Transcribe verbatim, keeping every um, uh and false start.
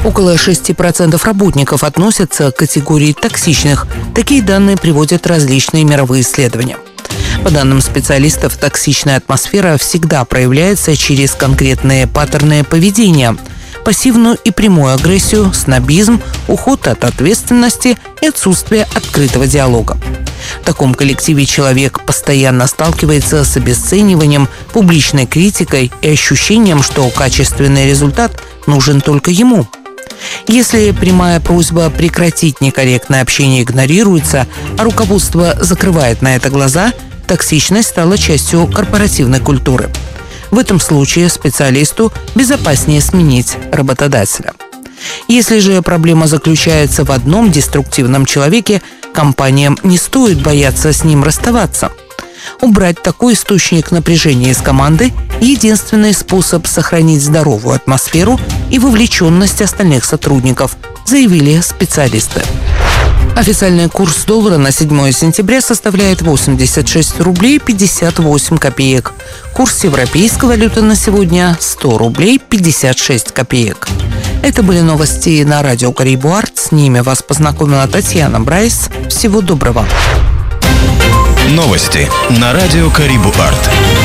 Около шести процентов работников относятся к категории токсичных. Такие данные приводят различные мировые исследования. По данным специалистов, токсичная атмосфера всегда проявляется через конкретные паттерны поведения – пассивную и прямую агрессию, снобизм, уход от ответственности и отсутствие открытого диалога. В таком коллективе человек постоянно сталкивается с обесцениванием, публичной критикой и ощущением, что качественный результат нужен только ему. Если прямая просьба прекратить некорректное общение игнорируется, а руководство закрывает на это глаза, токсичность стала частью корпоративной культуры. В этом случае специалисту безопаснее сменить работодателя. Если же проблема заключается в одном деструктивном человеке, компаниям не стоит бояться с ним расставаться. Убрать такой источник напряжения из команды – единственный способ сохранить здоровую атмосферу и вовлеченность остальных сотрудников, заявили специалисты. Официальный курс доллара на седьмое сентября составляет восемьдесят шесть рублей пятьдесят восемь копеек. Курс европейской валюты на сегодня – сто рублей пятьдесят шесть копеек. Это были новости на радио Карибу Арт. С ними вас познакомила Татьяна Брайс. Всего доброго. Новости на радио Карибу Арт.